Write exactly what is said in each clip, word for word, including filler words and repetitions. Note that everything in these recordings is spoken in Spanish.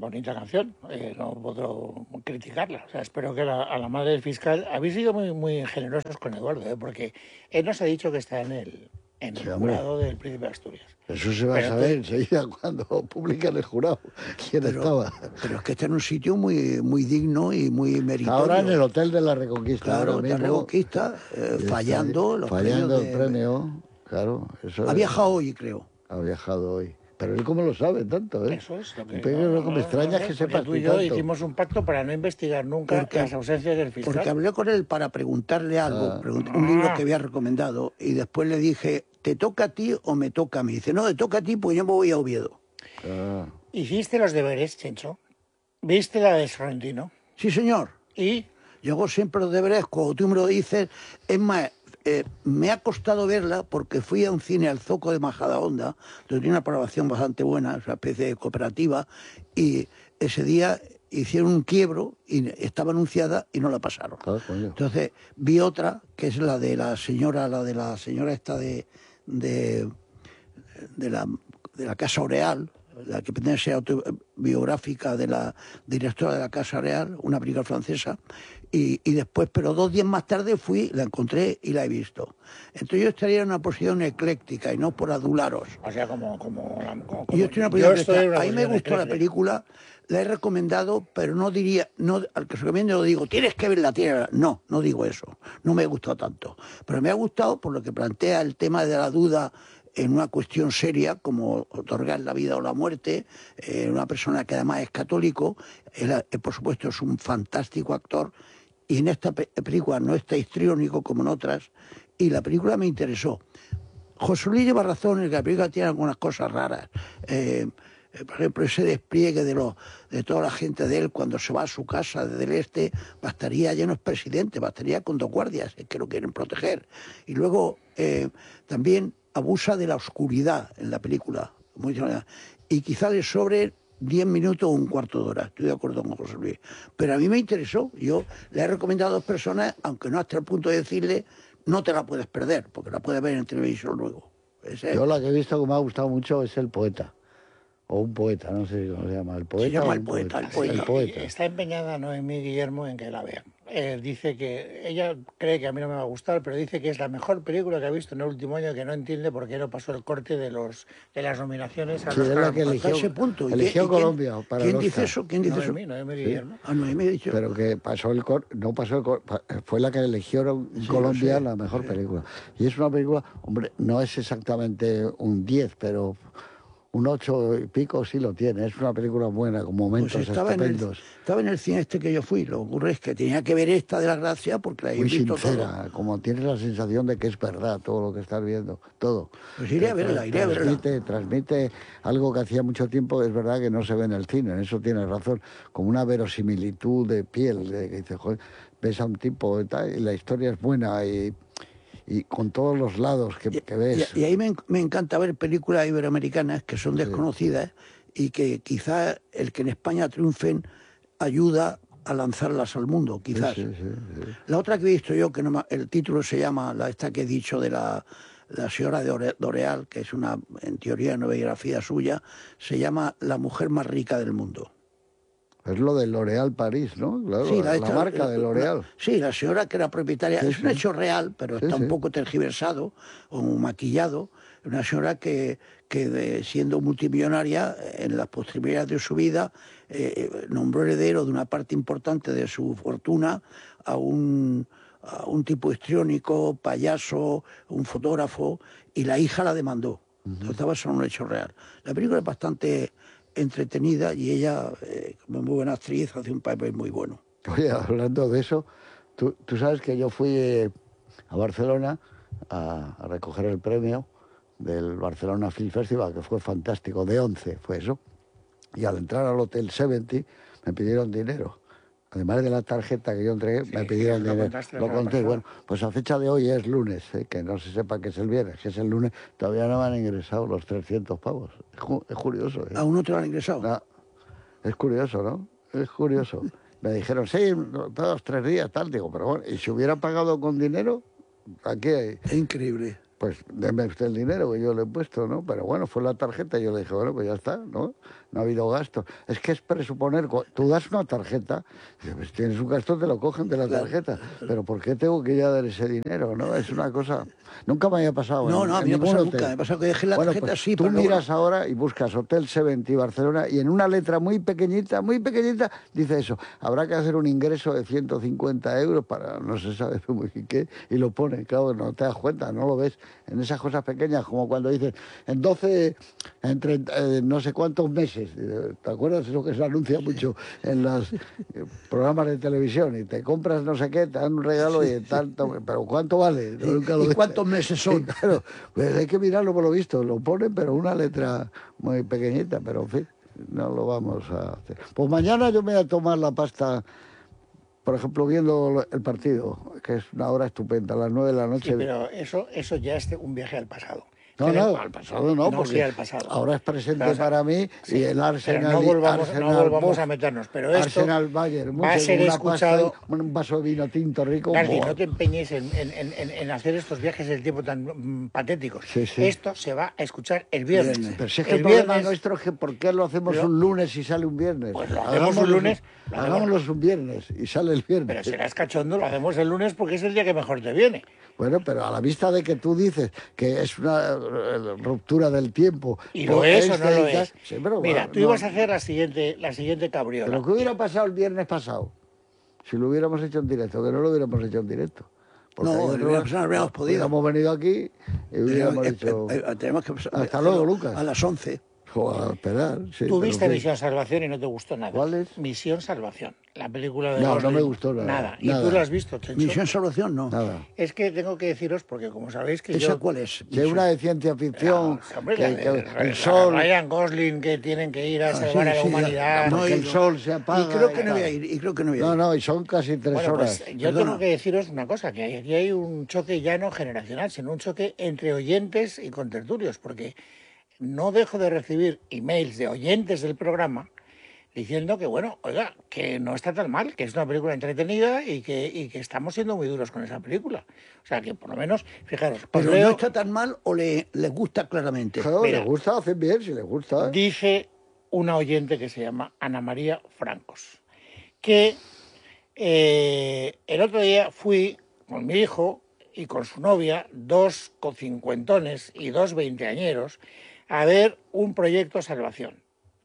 bonita canción, eh, no puedo criticarla. O sea, espero que la, a la madre del fiscal... Habéis sido muy, muy generosos con Eduardo, ¿eh? Porque él nos ha dicho que está en el, en el Sí, hombre. jurado del Príncipe de Asturias. Eso se va Pero a saber tú- enseguida cuando publican el jurado quién Pero, estaba. pero es que está en un sitio muy, muy digno y muy Está meritorio. ahora en el Hotel de la Reconquista. Claro, ahora está mismo, Reconquista, eh, y está fallando ahí, los fallando premios el de- premio, claro. Eso Ha es- viajado hoy, creo. Ha viajado hoy. Pero él cómo lo sabe tanto, ¿eh? Eso es lo que... Pero lo que me extraña es que sé, porque sepas tú y tú yo tanto. hicimos un pacto para no investigar nunca Porque- las ausencias del fiscal. Porque hablé con él para preguntarle algo, Ah. pregunt- un libro que había recomendado, y después le dije, ¿te toca a ti o me toca a mí? Dice, no, te toca a ti, pues yo me voy a Oviedo. Ah, ¿Hiciste los deberes, Chencho? ¿Viste la de Sorrentino? Sí, señor. Y... Yo hago siempre los deberes, cuando tú me lo dices. Es más, eh, me ha costado verla porque fui a un cine al Zoco de Majadahonda, donde tiene una programación bastante buena, es una especie de cooperativa, y ese día hicieron un quiebro y estaba anunciada y no la pasaron. ah, coño. Entonces vi otra, que es la de la señora, la de la señora esta de, de, de la, de la Casa Oreal, la que pretende ser autobiográfica de la directora de la Casa Real, una película francesa, y, y después, pero dos días más tarde fui, la encontré y la he visto. Entonces yo estaría en una posición ecléctica y no por adularos. O sea, como... como, como- Y yo estoy en una yo posición estoy en ecléctica. una A mí me posición gustó la ecléctica. película, la he recomendado, pero no diría, no, al que se recomiende lo digo, tienes que verla, tienes que verla. No, no digo eso, no me gustó tanto. Pero me ha gustado por lo que plantea el tema de la duda en una cuestión seria como otorgar la vida o la muerte, eh, una persona que además es católico. Él, eh, por supuesto, es un fantástico actor, y en esta pe- película no está histriónico como en otras, y la película me interesó. José Luis lleva razón en que la película tiene algunas cosas raras. Eh, eh, por ejemplo, ese despliegue de, los, de toda la gente de él cuando se va a su casa desde el este, bastaría, ya no es presidente, bastaría con dos guardias que lo quieren proteger. Y luego eh, también abusa de la oscuridad en la película. Muy, y quizá le sobre diez minutos o un cuarto de hora. Estoy de acuerdo con José Luis. Pero a mí me interesó. Yo le he recomendado a dos personas, aunque no hasta el punto de decirle, no te la puedes perder, porque la puedes ver en televisión luego. Ese- Yo la que he visto que me ha gustado mucho es El Poeta. O un poeta, no sé cómo se llama. El poeta. llama o El un Poeta, El Sí, Poeta. El poeta. Está empeñada Noemí Guillermo en que la vea. Eh, dice que ella cree que a mí no me va a gustar, pero dice que es la mejor película que ha visto en el último año, que no entiende por qué no pasó el corte de los de las nominaciones a Sí, los es la Oscar. que Hasta eligió, ese punto. ¿Y eligió quién- y quién- Colombia para ¿Quién el dice Oscar. eso? ¿Quién dice Noemí, eso? Noemí Sí. Guillermo. Ah, no, me ha dicho. Pero que pasó el cor no pasó el cor fue la que eligieron en Sí, Colombia lo sé, la mejor sí. película. Y es una película, hombre, no es exactamente un diez, pero un ocho y pico sí lo tiene. Es una película buena, con momentos Pues estaba en, el, estupendos. estaba en el cine este que yo fui. Lo que ocurre es que tenía que ver esta de la Gracia porque la he Muy visto sincera, como tienes la sensación de que es verdad todo lo que estás viendo, todo. Pues iré a verla, iré a verla. Transmite, transmite algo que hacía mucho tiempo, es verdad que no se ve en el cine, en eso tienes razón, como una verosimilitud de piel, de que dices, joder, ves a un tipo y, tal, y la historia es buena y, y con todos los lados que, que ves. Y, y ahí me, en- me encanta ver películas iberoamericanas que son desconocidas y que quizás el que en España triunfen ayuda a lanzarlas al mundo, quizás. Sí, sí, sí, sí. La otra que he visto yo, que no me- el título se llama, la esta que he dicho de la, la señora de Ore- D'Oreal, que es una, en teoría, una biografía suya, se llama La mujer más rica del mundo. Es lo de L'Oréal París, ¿no? Claro, Sí, la, la esta- marca la- de L'Oréal. la- Sí, la señora que era propietaria. Sí, es un sí. hecho real, pero Sí, está sí. un poco tergiversado o maquillado. Una señora que, que de- siendo multimillonaria, en las postrimerías de su vida, eh, nombró heredero de una parte importante de su fortuna a un, a un tipo histriónico, payaso, un fotógrafo, y la hija la demandó. Entonces, estaba basado en un hecho real. La película es bastante entretenida y ella, eh, como muy buena actriz, hace un papel muy bueno. Oye, hablando de eso, tú, tú sabes que yo fui eh, a Barcelona a, a recoger el premio del Barcelona Film Festival, que fue fantástico, de once fue eso. Y al entrar al Hotel setenta me pidieron dinero. Además de la tarjeta que yo entregué, Sí, me sí, pidieron lo dinero. contaste la Lo semana conté. pasada. Bueno, pues a fecha de hoy es lunes, eh, que no se sepa que es el viernes, que es el lunes, todavía no me han ingresado los trescientos pavos. Es, ju- es curioso, ¿eh? ¿Aún no te lo han ingresado? No, es curioso, ¿no? Es curioso. Me dijeron, sí, dos, tres días, tal. Digo, pero bueno, ¿y si hubiera pagado con dinero? ¿A qué? Es increíble. pues déme usted el dinero que yo le he puesto, ¿no? Pero bueno, fue la tarjeta y yo le dije, bueno, pues ya está, ¿no? No ha habido gasto. Es que es presuponer, tú das una tarjeta, pues tienes un gasto, te lo cogen de la tarjeta, pero ¿por qué tengo que ya dar ese dinero, no? Es una cosa... Nunca me había pasado. No, en, no, a mí en no me ha pasado hotel. nunca. Me ha pasado que dejé la bueno, tarjeta pues así. tú pero miras luego... ahora y buscas Hotel setenta Barcelona y en una letra muy pequeñita, muy pequeñita, dice eso. Habrá que hacer un ingreso de ciento cincuenta euros para no se sabe muy qué, y lo pone, claro, no te das cuenta, no lo ves en esas cosas pequeñas, como cuando dicen en doce, entre eh, no sé cuántos meses. ¿Te acuerdas? Eso que se anuncia mucho en los eh, programas de televisión y te compras no sé qué, te dan un regalo y tanto, pero ¿cuánto vale? No, nunca lo ¿Y ves. cuántos meses son? Sí, claro, pues hay que mirarlo por lo visto, lo ponen, pero una letra muy pequeñita, pero en fin, no lo vamos a hacer. Pues mañana yo me voy a tomar la pasta, por ejemplo, viendo el partido, que es una hora estupenda, a las nueve de la noche. Sí, pero eso, eso ya es un viaje al pasado. No, no, al pasado no, no porque sí, al pasado. ahora es presente pero, para mí sí, y el Arsenal... Pero no volvamos, Arsenal, no volvamos Bof, a meternos, pero esto Arsenal Bayern, va a ser una escuchado... Pasta y un vaso de vino tinto rico. García, no te empeñes en, en, en, en hacer estos viajes del tiempo tan mm, patéticos. Sí, sí. Esto se va a escuchar el viernes. Viernes. Pero si es que el, el problema viernes, nuestro es que ¿por qué lo hacemos lo, un lunes y sale un viernes? Pues lo hacemos un lunes. Lo hagámoslo un viernes y sale el viernes. Pero serás cachondo, lo hacemos el lunes porque es el día que mejor te viene. Bueno, pero a la vista de que tú dices que es una ruptura del tiempo... ¿Y lo es o no lo tal, es? sí, pero, Mira, bueno, tú no, ibas a hacer la siguiente, la siguiente cabriola. ¿Pero qué hubiera pasado el viernes pasado? Si lo hubiéramos hecho en directo, que no lo hubiéramos hecho en directo. Porque no, no, no habríamos podido. Hubiéramos venido aquí y hubiéramos hecho... Eh, eh, tenemos que Hasta luego, Lucas. A las once. O a esperar, sí. Tú viste pero, Misión Salvación y no te gustó nada. ¿Cuál es? Misión Salvación, la película de No, Gosling. no me gustó nada. Nada. ¿Y nada. tú la has visto, Chencho? Misión Salvación, no. Nada. Es que tengo que deciros, porque como sabéis que ¿Esa yo... cuál es? Que una de ciencia ficción, Ah, hombre, que, la que de- el la sol... Ryan Gosling, que tienen que ir a Ah, salvar sí, a la sí, humanidad. no, porque y el no. sol se apaga... Y creo que y no voy a tal. ir, y creo que no voy a ir. No, no, y son casi tres Bueno, horas. pues yo Perdona. tengo que deciros una cosa, que aquí hay un choque ya no generacional, sino un choque entre oyentes y contertulios, porque no dejo de recibir emails de oyentes del programa diciendo que, bueno, oiga, que no está tan mal, que es una película entretenida y que, y que estamos siendo muy duros con esa película. O sea, que por lo menos, fijaros, os Pero leo, no está tan mal o le, le gusta claramente. Claro, Mira. le gusta, hacen bien, si le gusta. ¿eh? dice una oyente que se llama Ana María Francos, que eh, el otro día fui con mi hijo y con su novia, dos cocincuentones y dos veinteañeros, a ver un proyecto Salvación.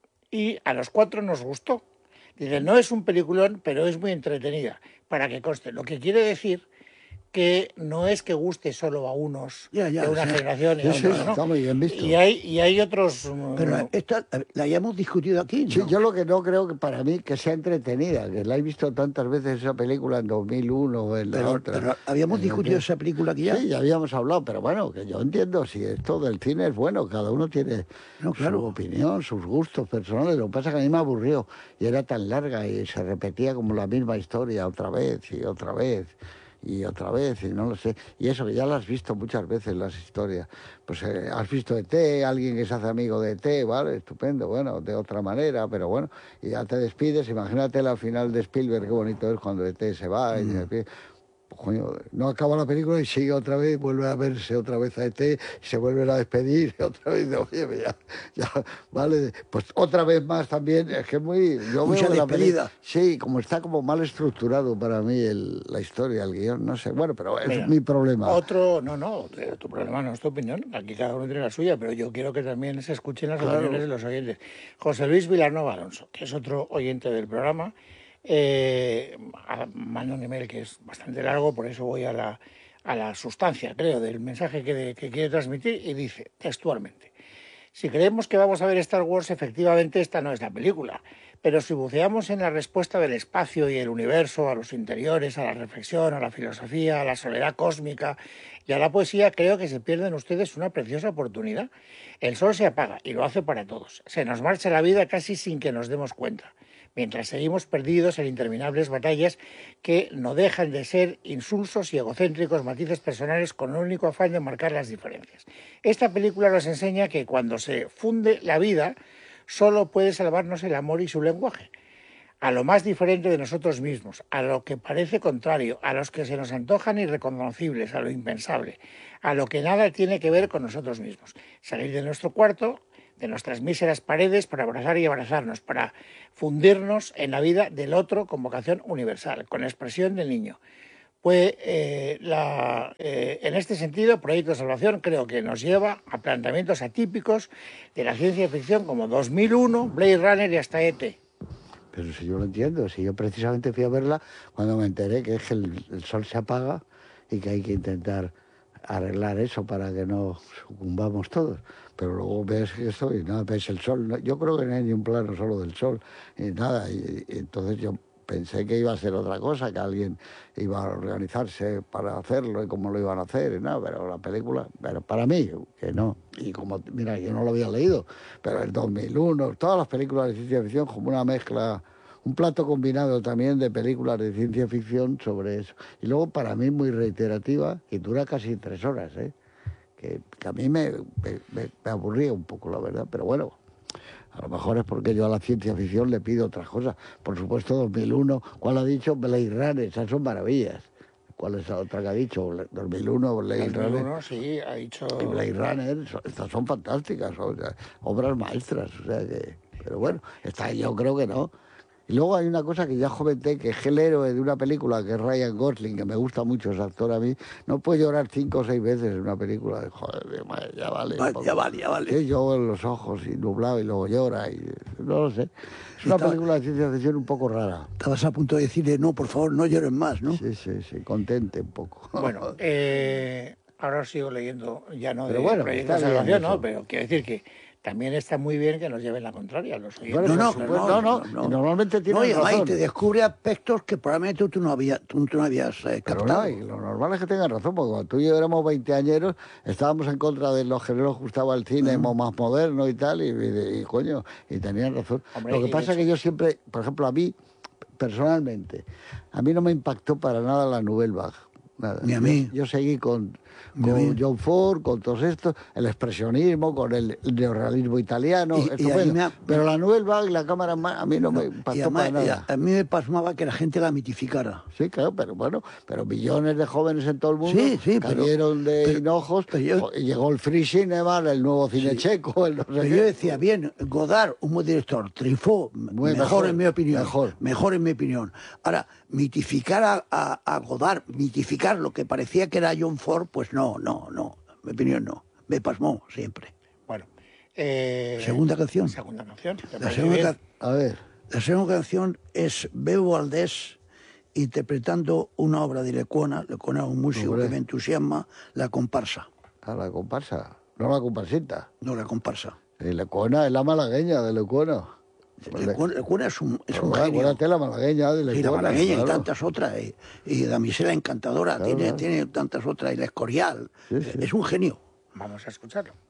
Y a los cuatro nos gustó. Dice, no es un peliculón, pero es muy entretenida, para que conste. Lo que quiere decir que no es que guste solo a unos Ya, ya, de una sí. generación y Sí, a sí, otros, ¿no? está muy bien visto. Y hay, y hay otros... mm, Pero esta la hayamos discutido aquí, ¿no? Sí, yo lo que no creo que para mí que sea entretenida, que la he visto tantas veces esa película en dos mil uno o en la pero, otra. pero habíamos En discutido el- esa película aquí ya. Sí, ya habíamos hablado, pero bueno, que yo entiendo, si esto del cine es bueno, cada uno tiene No, claro. su opinión, sus gustos personales. Lo que pasa es que a mí me aburrió y era tan larga y se repetía como la misma historia otra vez y otra vez y otra vez y no lo sé. Y eso que ya lo has visto muchas veces las historias. Pues eh, has visto E T, alguien que se hace amigo de E T, vale, estupendo, bueno, de otra manera, pero bueno, y ya te despides. Imagínate la final de Spielberg, qué bonito es cuando E T se va y se despide. Pues, coño, no acaba la película y sigue otra vez, vuelve a verse otra vez a E T, se vuelven a despedir, otra vez, oye, ya, ya, vale, pues otra vez más también, es que es muy... Yo Mucha veo que la despedida. peli- sí, como está como mal estructurado para mí el- la historia, el guión, no sé, bueno, pero es Mira, mi problema. Otro, no, no, tu tu problema no es tu opinión, aquí cada uno tiene la suya, pero yo quiero que también se escuchen las Claro. opiniones de los oyentes. José Luis Vilanova Alonso, que es otro oyente del programa, eh, manda un email que es bastante largo, por eso voy a la, a la sustancia, creo, del mensaje que, de- que quiere transmitir, y dice textualmente: si creemos que vamos a ver Star Wars, efectivamente esta no es la película. Pero si buceamos en la respuesta del espacio y el universo, a los interiores, a la reflexión, a la filosofía, a la soledad cósmica y a la poesía, creo que se pierden ustedes una preciosa oportunidad. El sol se apaga y lo hace para todos. Se nos marcha la vida casi sin que nos demos cuenta, mientras seguimos perdidos en interminables batallas que no dejan de ser insulsos y egocéntricos matices personales con el único afán de marcar las diferencias. Esta película nos enseña que cuando se funde la vida, solo puede salvarnos el amor y su lenguaje. a lo más diferente de nosotros mismos, a lo que parece contrario, a los que se nos antojan irreconocibles, a lo impensable, a lo que nada tiene que ver con nosotros mismos. Salir de nuestro cuarto, de nuestras míseras paredes, para abrazar y abrazarnos, para fundirnos en la vida del otro con vocación universal, con expresión del niño. Pues eh, la, eh, en este sentido, Proyecto de Salvación creo que nos lleva a planteamientos atípicos de la ciencia ficción como dos mil uno, Blade Runner y hasta E T. Pero si yo lo entiendo, si yo precisamente fui a verla cuando me enteré que es que el, el sol se apaga y que hay que intentar arreglar eso para que no sucumbamos todos. Pero luego ves esto y nada, ves el sol. No, yo creo que no hay ni un plano solo del sol y nada. Y, y entonces yo pensé que iba a ser otra cosa, que alguien iba a organizarse para hacerlo y cómo lo iban a hacer y nada, pero la película, pero para mí, que no. Y como, mira, yo no lo había leído, pero el dos mil uno, todas las películas de ciencia ficción como una mezcla, un plato combinado también de películas de ciencia ficción sobre eso. Y luego para mí muy reiterativa y dura casi tres horas, ¿eh? Que, que a mí me, me, me aburría un poco, la verdad, pero bueno. A lo mejor es porque yo a la ciencia ficción le pido otras cosas. Por supuesto, dos mil uno, ¿cuál ha dicho? Blade Runner, esas son maravillas. ¿Cuál es la otra que ha dicho? dos mil uno, Blade Runner. dos mil uno, sí, ha dicho... Y Blade Runner, estas son fantásticas, son obras maestras. O sea que, pero bueno, esta yo creo que no. Y luego hay una cosa que ya comenté, que es el héroe de una película, que es Ryan Gosling, que me gusta mucho ese actor a mí, no puede llorar cinco o seis veces en una película. Joder, ya vale. Vale, ya vale, ya vale. Sí, yo en los ojos y nublado y luego llora. Y, no lo sé. Es una Estaba, película de ciencia ficción un poco rara. Estabas a punto de decirle, no, por favor, no llores más, ¿no? Sí, sí, sí, contente un poco. Bueno, eh, ahora sigo leyendo, ya no Pero de bueno, Proyecto de está bien Salvación, eso. ¿no? Pero quiero decir que también está muy bien que nos lleven la contraria a los oyentes. Bueno, No, no, por supuesto, no, no, no, no. no. Y normalmente tiene No, y además razón. te descubre aspectos que probablemente tú no, había, tú, tú no habías eh, Pero captado. no, y lo normal es que tengan razón, porque cuando tú y yo éramos veinteañeros, estábamos en contra de los que no nos gustaba el cine Uh-huh. más moderno y tal, y, y, y coño, y tenían razón. Hombre, lo que y pasa es de que yo siempre, por ejemplo, a mí, personalmente, a mí no me impactó para nada la Nouvelle Vague. Nada. Ni a mí. Yo, yo seguí con, Ni a con mí. John Ford, con todos estos, el expresionismo, con el neorrealismo italiano, Y- y a mí estupendo. me ha- Pero la Nouvelle Vague y la cámara en mano, a mí no, me impactó Y además, para y nada. a, a mí me pasmaba que la gente la mitificara. Sí, claro, pero bueno, pero millones de jóvenes en todo el mundo Sí, sí, pero- cayeron de pero- hinojos, pero yo- y llegó el free cinema, el nuevo cine Sí. checo, el no sé Pero qué. yo decía, bien, Godard, un buen director, Truffaut, Muy mejor, mejor, en mi opinión. mejor. Mejor en mi opinión. Ahora, mitificar a, a, a Godard, mitificar lo que parecía que era John Ford, pues no, no, no. En mi opinión no. Me pasmó siempre. Bueno, eh, Segunda canción. Segunda canción. ¿te La parece segunda, bien? ca- A ver, la segunda canción es Bebo Valdés interpretando una obra de Lecuona. Lecuona es un músico Hombre. que me entusiasma, La Comparsa. a la comparsa, no la comparsita. No, La Comparsa. Y Lecuona es la malagueña de Lecuona. Lecuona, Lecuona es un, es un Bueno, genio. acuérdate la malagueña de Sí, la Lecuona. malagueña y claro. tantas otras. Y, y Damisela Encantadora, Claro, tiene, claro. tiene tantas otras. Y La Escorial. Sí, sí. Es un genio. Vamos a escucharlo.